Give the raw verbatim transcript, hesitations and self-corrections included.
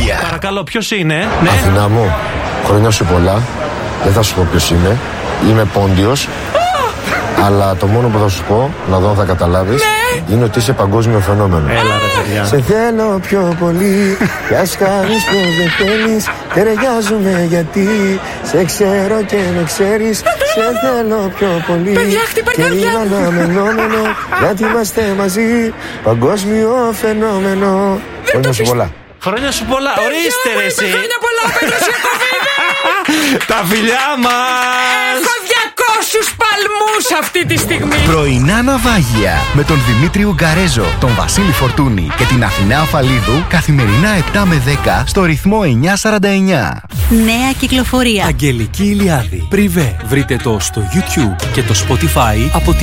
ναυάγια. Παρακαλώ, ποιος είναι? Ναι. Αθηνά μου, χρόνια σου πολλά. Δεν θα σου πω ποιος είμαι. Είμαι Πόντιος. Αλλά το μόνο που θα σου πω, να δω αν θα καταλάβεις, ναι, είναι ότι είσαι παγκόσμιο φαινόμενο. Έλα ρε παιδιά. Σε θέλω πιο πολύ, κι ας κάνεις πως δεν θέλεις. Ταιριάζουμε γιατί σε ξέρω και με ξέρεις. Σε θέλω πιο πολύ. Παιδιά, χτυπά η καρδιά μου. Και είναι αναμενόμενο, γιατί είμαστε μαζί. Παγκόσμιο φαινόμενο. Χρόνια σου πολλά. Χρόνια σου πολλά. Ορίστε ρε εσύ. Χρόνια πολλά, Πέτρος Ιακωβίδη. Τα φιλιά μας. Έχω διακόσιους παλμούς αυτή τη στιγμή. Πρωινά ναυάγια με τον Δημήτρη Ουγκαρέζο, τον Βασίλη Φορτούνη και την Αθηνά Αφαλίδου καθημερινά επτά με δέκα στο ρυθμό εννιακόσια σαράντα εννιά. Νέα κυκλοφορία. Αγγελική Ηλιάδη. Πριβέ. Βρείτε το στο YouTube και το Spotify από τη